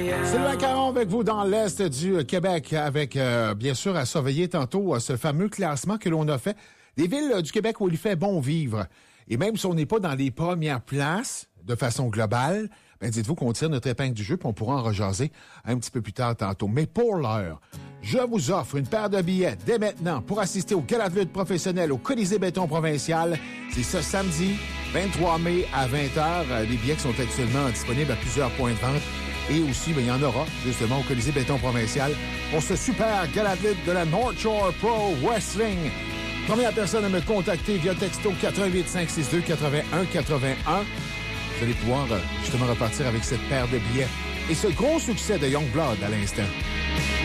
Sylvain Caron avec vous dans l'Est du Québec avec, bien sûr, à surveiller tantôt ce fameux classement que l'on a fait des villes du Québec où il fait bon vivre. Et même si on n'est pas dans les premières places de façon globale, ben dites-vous qu'on tire notre épingle du jeu puis on pourra en rejaser un petit peu plus tard tantôt. Mais pour l'heure, je vous offre une paire de billets dès maintenant pour assister au gala de lutte professionnel au Colisée Béton Provincial. C'est ce samedi 23 mai à 20h. Les billets qui sont actuellement disponibles à plusieurs points de vente. Et aussi, il y en aura, justement, au Colisée Béton Provincial pour ce super gala de lutte de la North Shore Pro Wrestling. Première personne à me contacter via texto 88 562 81 81. Vous allez pouvoir justement repartir avec cette paire de billets. Et ce gros succès de Youngblood à l'instant.